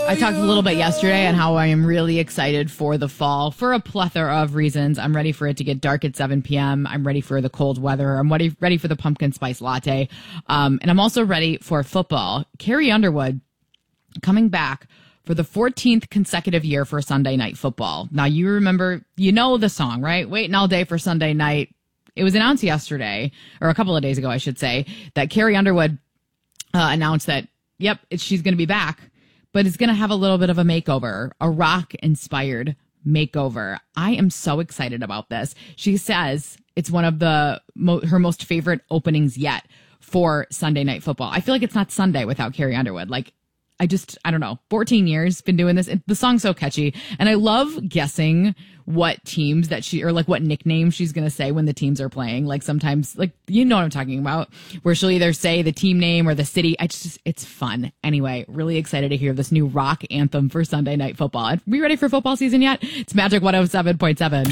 I talked a little bit yesterday on how I am really excited for the fall for a plethora of reasons. I'm ready for it to get dark at 7 p.m. I'm ready for the cold weather. I'm ready for the pumpkin spice latte. And I'm also ready for football. Carrie Underwood coming back for the 14th consecutive year for Sunday Night Football. Now, you remember, you know the song, right? Waiting all day for Sunday night. It was announced yesterday, or a couple of days ago, I should say, that Carrie Underwood announced that, yep, she's going to be back. But it's going to have a little bit of a makeover, a rock-inspired makeover. I am so excited about this. She says it's one of her most favorite openings yet for Sunday Night Football. I feel like it's not Sunday without Carrie Underwood. Like, I don't know, 14 years, been doing this. The song's so catchy. And I love guessing what teams what nicknames she's going to say when the teams are playing. Like sometimes, like, you know what I'm talking about, where she'll either say the team name or the city. It's fun. Anyway, really excited to hear this new rock anthem for Sunday Night Football. Are we ready for football season yet? It's Magic 107.7.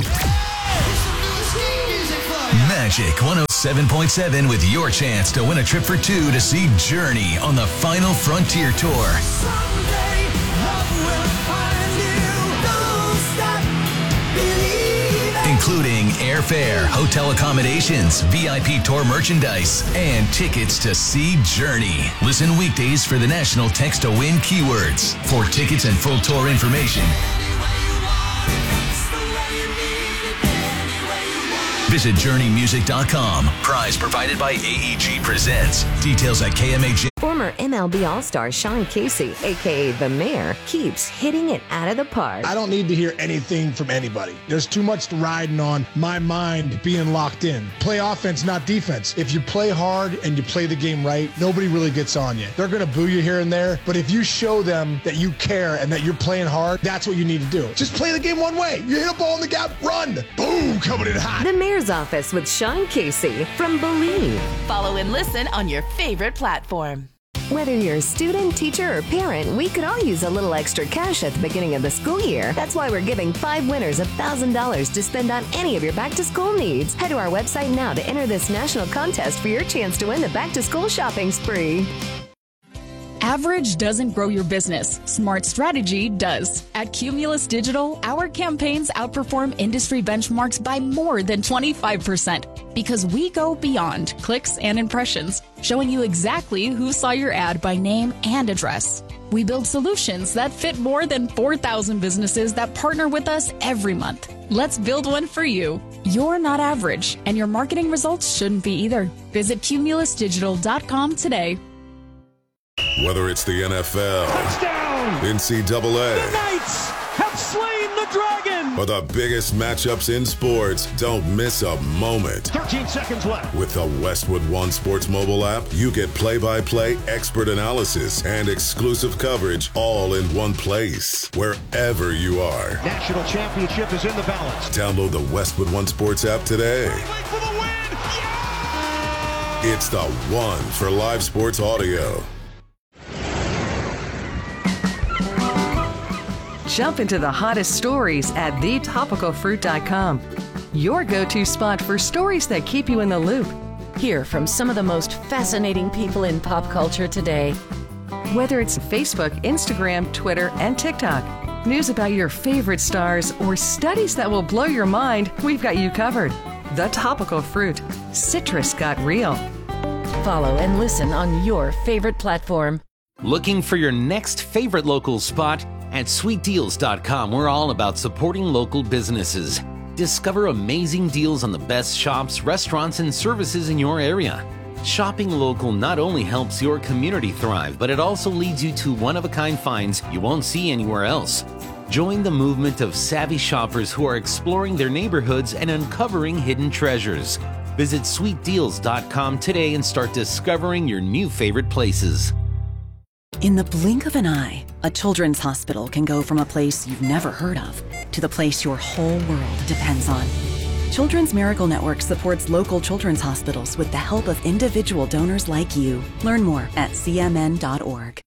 Magic 107.7 with your chance to win a trip for two to see Journey on the Final Frontier Tour. Including airfare, hotel accommodations, VIP tour merchandise, and tickets to see Journey. Listen weekdays for the national text to win keywords. For tickets and full tour information, visit JourneyMusic.com. Prize provided by AEG Presents. Details at KMAJ. Former MLB All-Star Sean Casey, a.k.a. The Mayor, keeps hitting it out of the park. I don't need to hear anything from anybody. There's too much riding on my mind being locked in. Play offense, not defense. If you play hard and you play the game right, nobody really gets on you. They're going to boo you here and there, but if you show them that you care and that you're playing hard, that's what you need to do. Just play the game one way. You hit a ball in the gap, run. Boom, coming in hot. The Mayor's Office with Sean Casey from Believe. Follow and listen on your favorite platform. Whether you're a student, teacher, or parent, we could all use a little extra cash at the beginning of the school year. That's why we're giving 5 winners $1,000 to spend on any of your back-to-school needs. Head to our website now to enter this national contest for your chance to win the back-to-school shopping spree. Average doesn't grow your business. Smart strategy does. At Cumulus Digital, our campaigns outperform industry benchmarks by more than 25% because we go beyond clicks and impressions, showing you exactly who saw your ad by name and address. We build solutions that fit more than 4,000 businesses that partner with us every month. Let's build one for you. You're not average, and your marketing results shouldn't be either. Visit cumulusdigital.com today. Whether it's the NFL, touchdown, NCAA, the Knights have slain the dragon, or the biggest matchups in sports, don't miss a moment. 13 seconds left. With the Westwood One Sports mobile app, you get play-by-play expert analysis and exclusive coverage all in one place, wherever you are. National championship is in the balance. Download the Westwood One Sports app today. For the win. Yeah! It's the one for live sports audio. Jump into the hottest stories at thetopicalfruit.com. Your go-to spot for stories that keep you in the loop. Hear from some of the most fascinating people in pop culture today. Whether it's Facebook, Instagram, Twitter, and TikTok, news about your favorite stars, or studies that will blow your mind, we've got you covered. The Topical Fruit. Citrus got real. Follow and listen on your favorite platform. Looking for your next favorite local spot? At sweetdeals.com, we're all about supporting local businesses. Discover amazing deals on the best shops, restaurants, and services in your area. Shopping local not only helps your community thrive, but it also leads you to one-of-a-kind finds you won't see anywhere else. Join the movement of savvy shoppers who are exploring their neighborhoods and uncovering hidden treasures. Visit sweetdeals.com today and start discovering your new favorite places. In the blink of an eye, a children's hospital can go from a place you've never heard of to the place your whole world depends on. Children's Miracle Network supports local children's hospitals with the help of individual donors like you. Learn more at cmn.org.